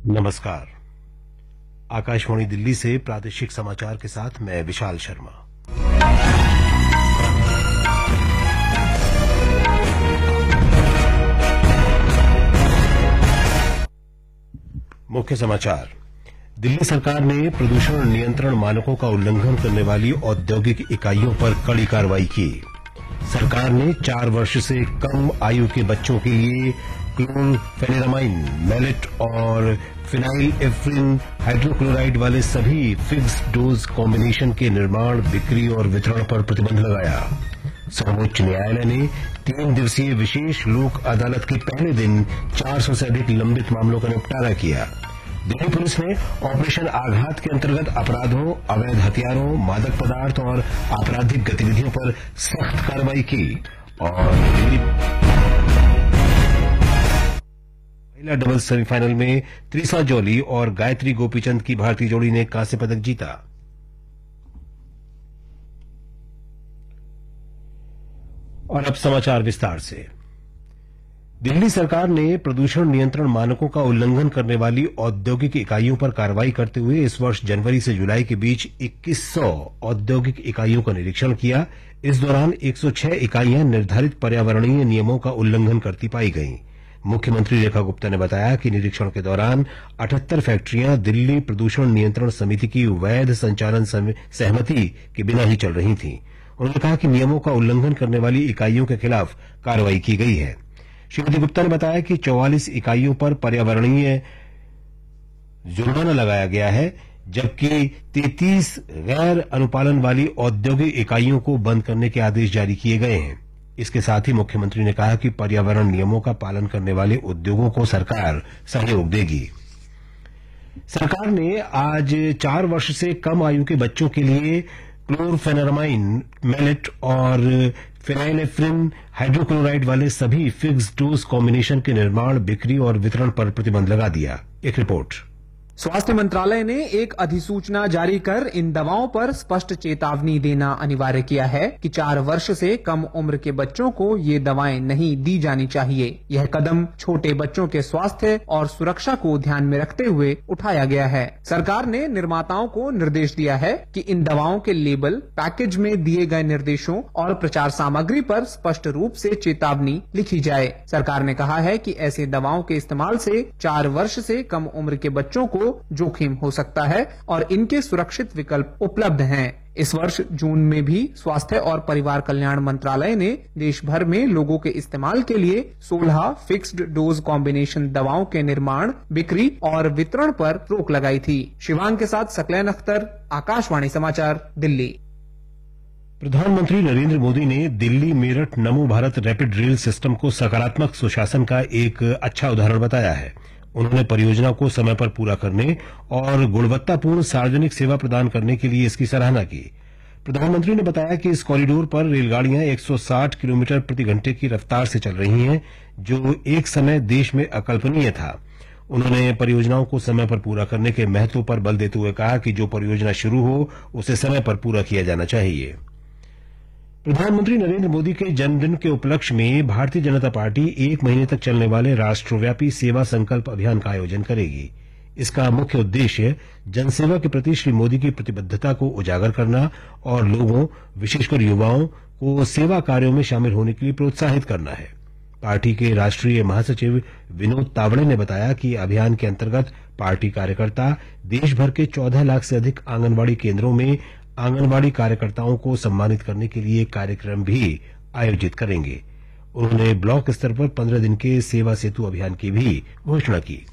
नमस्कार। आकाशवाणी दिल्ली से प्रादेशिक समाचार के साथ मैं विशाल शर्मा। मुख्य समाचार। दिल्ली सरकार ने प्रदूषण नियंत्रण मानकों का उल्लंघन करने वाली औद्योगिक इकाइयों पर कड़ी कार्रवाई की। सरकार ने 4 वर्ष से कम आयु के बच्चों के लिए क्लोरफेनेरामाइन, मैलेट और फिनाइलएफ्रिन हाइड्रोक्लोराइड वाले सभी फिक्स्ड डोज कॉम्बिनेशन के निर्माण, बिक्री और वितरण पर प्रतिबंध लगाया। सर्वोच्च न्यायालय ने 3 दिवसीय विशेष लोक अदालत के पहले दिन 400 से अधिक लंबित मामलों का निपटारा किया। दिल्ली पुलिस ने ऑपरेशन आघात के अंतर्गत अपराधों, अवैध हथियारों, मादक पदार्थ और आपराधिक गतिविधियों पर सख्त कार्रवाई की। और महिला डबल्स सेमीफाइनल में त्रिसा जॉली और गायत्री गोपीचंद की भारतीय जोड़ी ने कांस्य पदक जीता। और अब समाचार विस्तार से। दिल्ली सरकार ने प्रदूषण नियंत्रण मानकों का उल्लंघन करने वाली औद्योगिक इकाइयों पर कार्रवाई करते हुए इस वर्ष जनवरी से जुलाई के बीच 2100 औद्योगिक इकाइयों का निरीक्षण किया। इस दौरान 106 इकाइयां निर्धारित पर्यावरणीय नियमों का उल्लंघन करती पाई गईं। मुख्यमंत्री रेखा गुप्ता ने बताया कि निरीक्षण के दौरान 78 फैक्ट्रियां दिल्ली प्रदूषण नियंत्रण समिति की वैध संचालन सहमति के बिना ही चल रही थीं। उन्होंने कहा कि नियमों का उल्लंघन करने वाली इकाइयों के खिलाफ कार्रवाई की गई है। श्रीमती गुप्ता ने बताया कि 44 इकाइयों पर पर्यावरणीय जुर्माना लगाया गया है, जबकि 33 गैर अनुपालन वाली औद्योगिक इकाइयों को बंद करने के आदेश जारी किए गए हैं। इसके साथ ही मुख्यमंत्री ने कहा कि पर्यावरण नियमों का पालन करने वाले उद्योगों को सरकार सहयोग देगी। सरकार ने आज 4 वर्ष से कम आयु के बच्चों के लिए क्लोरफेनेरामाइन, मैलेट और फिनाइलएफ्रिन हाइड्रोक्लोराइड वाले सभी फिक्स्ड डोज कॉम्बिनेशन के निर्माण, बिक्री और वितरण पर प्रतिबंध लगा दिया। एक रिपोर्ट। स्वास्थ्य मंत्रालय ने एक अधिसूचना जारी कर इन दवाओं पर स्पष्ट चेतावनी देना अनिवार्य किया है कि 4 वर्ष से कम उम्र के बच्चों को ये दवाएं नहीं दी जानी चाहिए। यह कदम छोटे बच्चों के स्वास्थ्य और सुरक्षा को ध्यान में रखते हुए उठाया गया है। सरकार ने निर्माताओं को निर्देश दिया है कि इन दवाओं के लेबल, पैकेज में दिए गए निर्देशों और प्रचार सामग्री पर स्पष्ट रूप से चेतावनी लिखी जाए। सरकार ने कहा है कि ऐसे दवाओं के इस्तेमाल से 4 वर्ष से कम उम्र के बच्चों को जोखिम हो सकता है और इनके सुरक्षित विकल्प उपलब्ध हैं। इस वर्ष जून में भी स्वास्थ्य और परिवार कल्याण मंत्रालय ने देश भर में लोगों के इस्तेमाल के लिए 16 फिक्स्ड डोज कॉम्बिनेशन दवाओं के निर्माण, बिक्री और वितरण पर रोक लगाई थी। शिवांग के साथ सकलैन अख्तर, आकाशवाणी समाचार, दिल्ली। प्रधानमंत्री नरेंद्र मोदी ने दिल्ली मेरठ नमो भारत रैपिड रेल सिस्टम को सकारात्मक सुशासन का एक अच्छा उदाहरण बताया है। उन्होंने परियोजना को समय पर पूरा करने और गुणवत्तापूर्ण सार्वजनिक सेवा प्रदान करने के लिए इसकी सराहना की। प्रधानमंत्री ने बताया कि इस कॉरिडोर पर रेलगाड़ियां 160 किलोमीटर प्रति घंटे की रफ्तार से चल रही हैं, जो एक समय देश में अकल्पनीय था। उन्होंने परियोजनाओं को समय पर पूरा करने के महत्व पर बल देते हुए कहा कि जो परियोजना शुरू हो उसे समय पर पूरा किया जाना चाहिए। प्रधानमंत्री नरेंद्र मोदी के जन्मदिन के उपलक्ष्य में भारतीय जनता पार्टी 1 महीने तक चलने वाले राष्ट्रव्यापी सेवा संकल्प अभियान का आयोजन करेगी। इसका मुख्य उद्देश्य जनसेवा के प्रति श्री मोदी की प्रतिबद्धता को उजागर करना और लोगों, विशेषकर युवाओं को सेवा कार्यों में शामिल होने के लिए प्रोत्साहित करना है। पार्टी के राष्ट्रीय महासचिव विनोद तावड़े ने बताया कि अभियान के अंतर्गत पार्टी कार्यकर्ता देश भर के 14 लाख से अधिक आंगनबाड़ी केंद्रों में आंगनबाड़ी कार्यकर्ताओं को सम्मानित करने के लिए कार्यक्रम भी आयोजित करेंगे। उन्होंने ब्लॉक स्तर पर 15 दिन के सेवा सेतु अभियान की भी घोषणा की।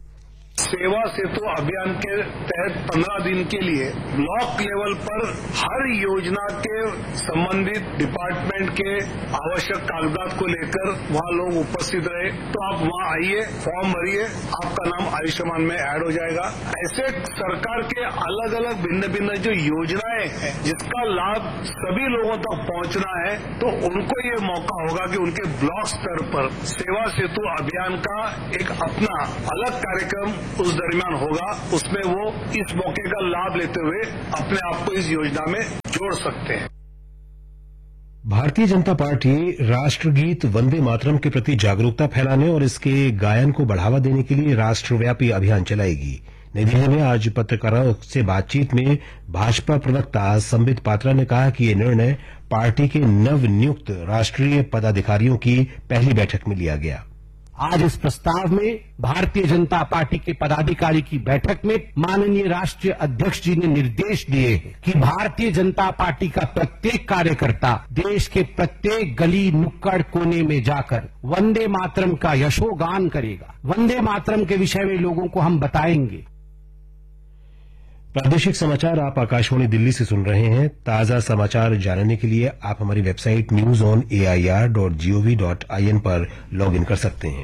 सेवा सेतु अभियान के तहत 15 दिन के लिए ब्लॉक लेवल पर हर योजना के संबंधित डिपार्टमेंट के आवश्यक कागजात को लेकर वहां लोग उपस्थित रहे। तो आप वहां आइए, फॉर्म भरिए, आपका नाम आयुष्मान में ऐड हो जाएगा। ऐसे सरकार के अलग अलग भिन्न भिन्न जो योजनाएं हैं जिसका लाभ सभी लोगों तक पहुंचना है, तो उनको ये मौका होगा कि उनके ब्लॉक स्तर पर सेवा सेतु अभियान का एक अपना अलग कार्यक्रम उस दरमियान होगा। उसमें वो इस मौके का लाभ लेते हुए अपने आप को इस योजना में जोड़ सकते हैं। भारतीय जनता पार्टी राष्ट्रगीत वंदे मातरम के प्रति जागरूकता फैलाने और इसके गायन को बढ़ावा देने के लिए राष्ट्रव्यापी अभियान चलाएगी। नई दिल्ली में आज पत्रकारों से बातचीत में भाजपा प्रवक्ता संबित पात्रा ने कहा कि ये निर्णय पार्टी के नवनियुक्त राष्ट्रीय पदाधिकारियों की पहली बैठक में लिया गया। आज इस प्रस्ताव में भारतीय जनता पार्टी के पदाधिकारी की बैठक में माननीय राष्ट्रीय अध्यक्ष जी ने निर्देश दिए हैं कि भारतीय जनता पार्टी का प्रत्येक कार्यकर्ता देश के प्रत्येक गली नुक्कड़ कोने में जाकर वंदे मातरम का यशोगान करेगा। वंदे मातरम के विषय में लोगों को हम बताएंगे। प्रादेशिक समाचार आप आकाशवाणी दिल्ली से सुन रहे हैं। ताजा समाचार जानने के लिए आप हमारी वेबसाइट newsonair.gov.in पर लॉग इन कर सकते हैं।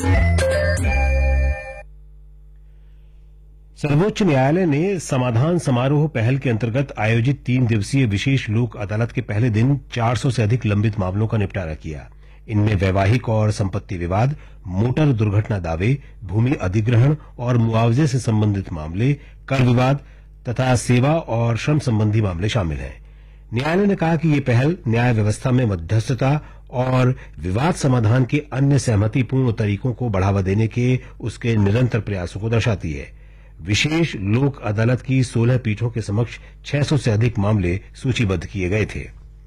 सर्वोच्च न्यायालय ने समाधान समारोह पहल के अंतर्गत आयोजित 3 दिवसीय विशेष लोक अदालत के पहले दिन 400 से अधिक लंबित मामलों का निपटारा किया। इनमें वैवाहिक और संपत्ति विवाद, मोटर दुर्घटना दावे, भूमि अधिग्रहण और मुआवजे से संबंधित मामले, कर विवाद तथा सेवा और श्रम संबंधी मामले शामिल हैं। न्यायालय ने कहा कि ये पहल न्याय व्यवस्था में मध्यस्थता और विवाद समाधान के अन्य सहमतिपूर्ण तरीकों को बढ़ावा देने के उसके निरंतर प्रयासों को दर्शाती है। विशेष लोक अदालत की 16 पीठों के समक्ष 600 से अधिक मामले सूचीबद्ध किए गए थे।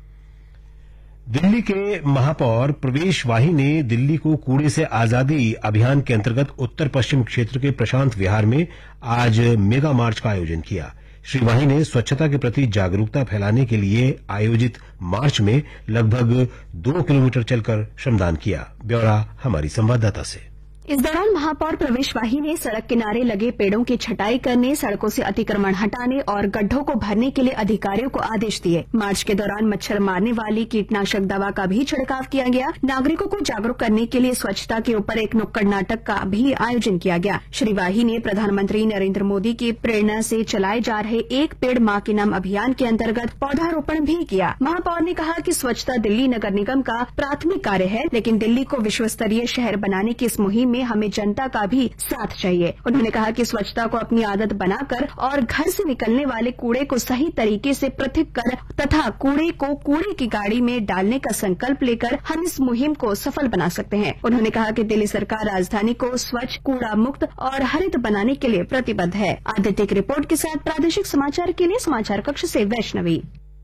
दिल्ली के महापौर प्रवेश वाही ने दिल्ली को कूड़े से आजादी अभियान के अंतर्गत उत्तर पश्चिम क्षेत्र के प्रशांत विहार में आज मेगा मार्च का आयोजन किया। श्री वाही ने स्वच्छता के प्रति जागरूकता फैलाने के लिए आयोजित मार्च में लगभग 2 किलोमीटर चलकर श्रमदान किया। ब्यौरा हमारी संवाददाता से। इस दौरान महापौर प्रवेश वाही ने सड़क किनारे लगे पेड़ों की छटाई करने, सड़कों से अतिक्रमण हटाने और गड्ढों को भरने के लिए अधिकारियों को आदेश दिए। मार्च के दौरान मच्छर मारने वाली कीटनाशक दवा का भी छिड़काव किया गया। नागरिकों को जागरूक करने के लिए स्वच्छता के ऊपर एक नुक्कड़ नाटक का भी आयोजन किया गया। श्री वाही ने प्रधानमंत्री नरेंद्र मोदी की प्रेरणा से चलाए जा रहे एक पेड़ माँ के नाम अभियान के अंतर्गत पौधारोपण भी किया। महापौर ने कहा कि स्वच्छता दिल्ली नगर निगम का प्राथमिक कार्य है, लेकिन दिल्ली को विश्व स्तरीय शहर बनाने की इस मुहिम में हमें जनता का भी साथ चाहिए। उन्होंने कहा कि स्वच्छता को अपनी आदत बनाकर और घर से निकलने वाले कूड़े को सही तरीके से पृथक कर तथा कूड़े को कूड़े की गाड़ी में डालने का संकल्प लेकर हम इस मुहिम को सफल बना सकते हैं। उन्होंने कहा कि दिल्ली सरकार राजधानी को स्वच्छ, कूड़ा मुक्त और हरित बनाने के लिए प्रतिबद्ध है। आदित्य की रिपोर्ट के साथ प्रादेशिक समाचार के लिए समाचार कक्ष से वैष्णवी।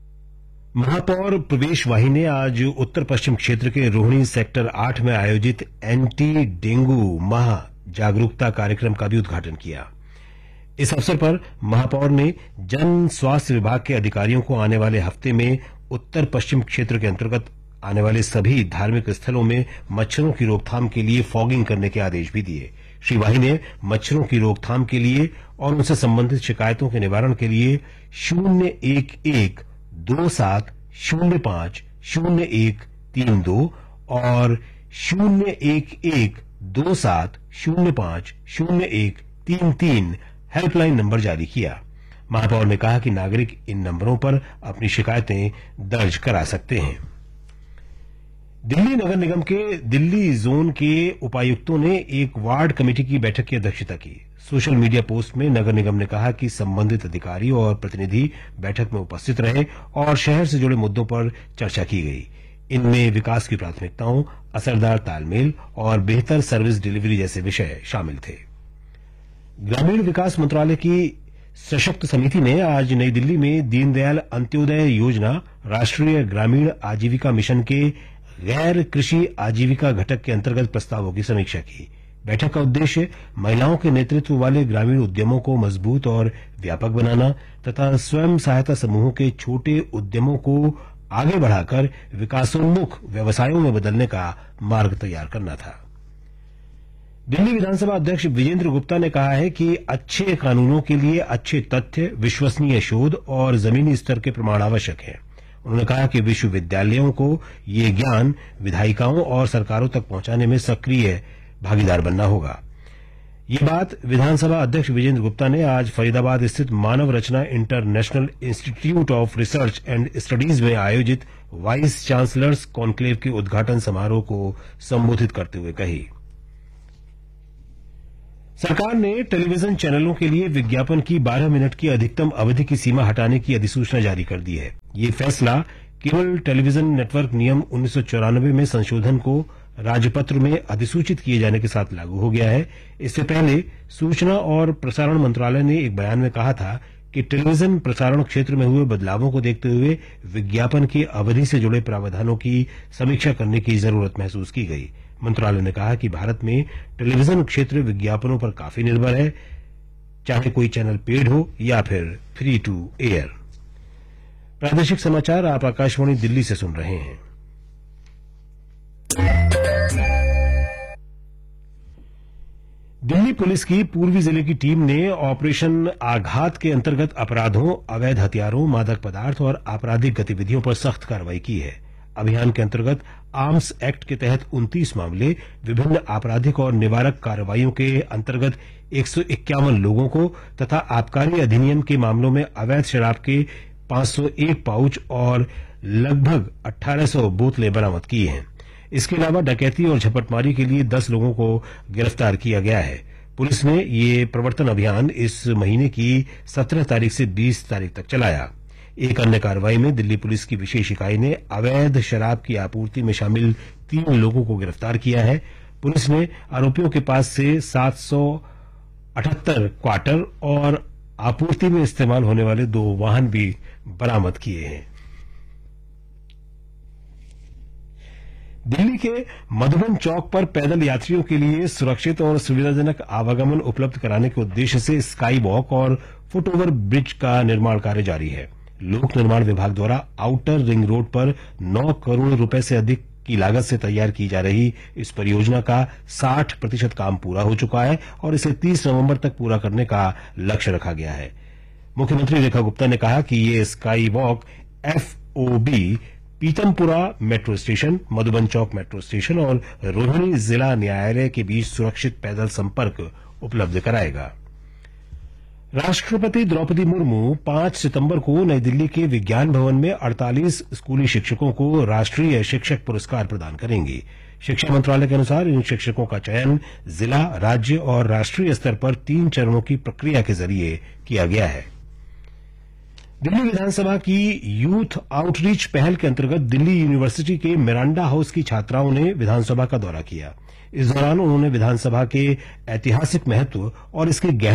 महापौर प्रवेश वाही ने आज उत्तर पश्चिम क्षेत्र के रोहिणी सेक्टर 8 में आयोजित एंटी डेंगू माह जागरूकता कार्यक्रम का भी उद्घाटन किया। इस अवसर पर महापौर ने जन स्वास्थ्य विभाग के अधिकारियों को आने वाले हफ्ते में उत्तर पश्चिम क्षेत्र के अंतर्गत आने वाले सभी धार्मिक स्थलों में मच्छरों की रोकथाम के लिए फॉगिंग करने के आदेश भी दिए। श्री वाही ने मच्छरों की रोकथाम के लिए और उनसे संबंधित शिकायतों के निवारण के लिए 011-2705-0132 और 011-2705-0133 हेल्पलाइन नंबर जारी किया। महापौर ने कहा कि नागरिक इन नंबरों पर अपनी शिकायतें दर्ज करा सकते हैं। दिल्ली नगर निगम के दिल्ली जोन के उपायुक्तों ने एक वार्ड कमेटी की बैठक की अध्यक्षता की। सोशल मीडिया पोस्ट में नगर निगम ने कहा कि संबंधित अधिकारी और प्रतिनिधि बैठक में उपस्थित रहे और शहर से जुड़े मुद्दों पर चर्चा की गई। इनमें विकास की प्राथमिकताओं, असरदार तालमेल और बेहतर सर्विस डिलीवरी जैसे विषय शामिल थे। ग्रामीण विकास मंत्रालय की सशक्त समिति ने आज नई दिल्ली में दीनदयाल अंत्योदय योजना राष्ट्रीय ग्रामीण आजीविका मिशन के गैर कृषि आजीविका घटक के अंतर्गत प्रस्तावों की समीक्षा की। बैठक का उद्देश्य महिलाओं के नेतृत्व वाले ग्रामीण उद्यमों को मजबूत और व्यापक बनाना तथा स्वयं सहायता समूहों के छोटे उद्यमों को आगे बढ़ाकर विकासोन्मुख व्यवसायों में बदलने का मार्ग तैयार करना था। दिल्ली विधानसभा अध्यक्ष विजेंद्र गुप्ता ने कहा है कि अच्छे कानूनों के लिए अच्छे तथ्य, विश्वसनीय शोध और जमीनी स्तर के प्रमाण आवश्यक हैं। उन्होंने कहा कि विश्वविद्यालयों को ये ज्ञान विधायिकाओं और सरकारों तक पहुंचाने में सक्रिय भागीदार बनना होगा। ये बात विधानसभा अध्यक्ष विजेंद्र गुप्ता ने आज फरीदाबाद स्थित मानव रचना international institute of research and studies में आयोजित वाइस चांसलर्स कॉन्क्लेव के उद्घाटन समारोह को संबोधित करते हुए कही। सरकार ने टेलीविजन चैनलों के लिए विज्ञापन की 12 मिनट की अधिकतम अवधि की सीमा हटाने की अधिसूचना जारी कर दी है। ये फैसला केबल टेलीविजन नेटवर्क नियम 1994 में संशोधन को राजपत्र में अधिसूचित किए जाने के साथ लागू हो गया है। इससे पहले सूचना और प्रसारण मंत्रालय ने एक बयान में कहा था कि टेलीविजन प्रसारण क्षेत्र में हुए बदलावों को देखते हुए विज्ञापन की अवधि से जुड़े प्रावधानों की समीक्षा करने की जरूरत महसूस की गई। मंत्रालय ने कहा कि भारत में टेलीविजन क्षेत्र विज्ञापनों पर काफी निर्भर है, चाहे कोई चैनल पेड हो या फिर फ्री टू एयर। प्रादेशिक समाचार आप आकाशवाणी दिल्ली से सुन रहे हैं। दिल्ली पुलिस की पूर्वी जिले की टीम ने ऑपरेशन आघात के अंतर्गत अपराधों, अवैध हथियारों, मादक पदार्थ और आपराधिक गतिविधियों पर सख्त कार्रवाई की है। अभियान के अंतर्गत आर्म्स एक्ट के तहत 29 मामले, विभिन्न आपराधिक और निवारक कार्रवाइयों के अंतर्गत 151 लोगों को तथा आबकारी अधिनियम के मामलों में अवैध शराब के 501 पाउच और लगभग 1800 बोतलें बरामद की हैं। इसके अलावा डकैती और झपटमारी के लिए 10 लोगों को गिरफ्तार किया गया है। पुलिस ने ये प्रवर्तन अभियान इस महीने की 17 तारीख से 20 तारीख तक चलाया। एक अन्य कार्रवाई में दिल्ली पुलिस की विशेष इकाई ने अवैध शराब की आपूर्ति में शामिल 3 लोगों को गिरफ्तार किया है। पुलिस ने आरोपियों के पास से 778 क्वार्टर और आपूर्ति में इस्तेमाल होने वाले 2 वाहन भी बरामद किए हैं। दिल्ली के मधुबन चौक पर पैदल यात्रियों के लिए सुरक्षित और सुविधाजनक आवागमन उपलब्ध कराने के उद्देश्य से स्काई वॉक और फुटओवर ब्रिज का निर्माण कार्य जारी है। लोक निर्माण विभाग द्वारा आउटर रिंग रोड पर 9 करोड़ रुपए से अधिक की लागत से तैयार की जा रही इस परियोजना का 60% काम पूरा हो चुका है और इसे 30 नवंबर तक पूरा करने का लक्ष्य रखा गया है। मुख्यमंत्री रेखा गुप्ता ने कहा कि ये sky walk FOB Pitampura metro station, Madhuban चौक मेट्रो स्टेशन और रोहिणी जिला न्यायालय के बीच सुरक्षित पैदल संपर्क उपलब्ध कराएगा। राष्ट्रपति द्रौपदी मुर्मू 5 सितंबर को नई दिल्ली के विज्ञान भवन में 48 स्कूली शिक्षकों को राष्ट्रीय शिक्षक पुरस्कार प्रदान करेंगी। शिक्षा मंत्रालय के अनुसार इन शिक्षकों का चयन जिला, राज्य और राष्ट्रीय स्तर पर 3 चरणों की प्रक्रिया के जरिए किया गया है। दिल्ली विधानसभा की यूथ आउटरीच पहल के अंतर्गत दिल्ली यूनिवर्सिटी के मिरांडा हाउस की छात्राओं ने विधानसभा का दौरा किया। इस दौरान उन्होंने विधानसभा के ऐतिहासिक महत्व और इसके